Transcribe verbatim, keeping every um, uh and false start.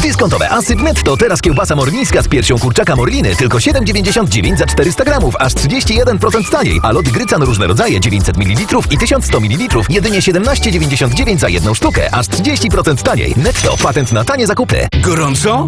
Dyskontowe Asyp Netto. Teraz kiełbasa morlińska z piersią kurczaka Morliny tylko siedem dziewięćdziesiąt dziewięć za czterysta gramów, aż trzydzieści jeden procent taniej. A loty Grycan różne rodzaje dziewięćset mililitrów i tysiąc sto mililitrów jedynie siedemnaście dziewięćdziesiąt dziewięć za jedną sztukę, aż trzydzieści procent taniej. Netto. Patent na tanie zakupy. Gorąco?